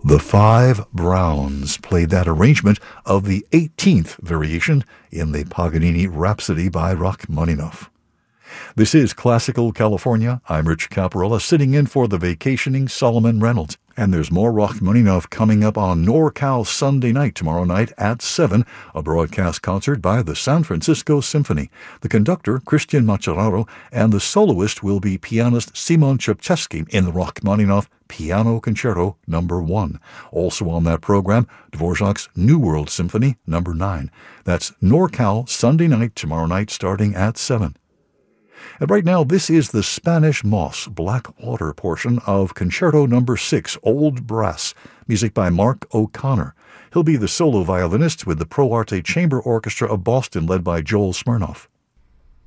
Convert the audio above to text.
The Five Browns played that arrangement of the 18th variation in the Paganini Rhapsody by Rachmaninoff. This is Classical California. I'm Rich Caparella, sitting in for the vacationing Solomon Reynolds. And there's more Rachmaninoff coming up on NorCal Sunday night, tomorrow night at 7, a broadcast concert by the San Francisco Symphony. The conductor, Christian Maccheraro, and the soloist will be pianist Simon Czepczewski in the Rachmaninoff Piano Concerto No. 1. Also on that program, Dvorak's New World Symphony No. 9. That's NorCal Sunday night, tomorrow night, starting at 7. And right now, this is the Spanish Moss Blackwater portion of Concerto No. 6, Old Brass, music by Mark O'Connor. He'll be the solo violinist with the Pro Arte Chamber Orchestra of Boston, led by Joel Smirnoff.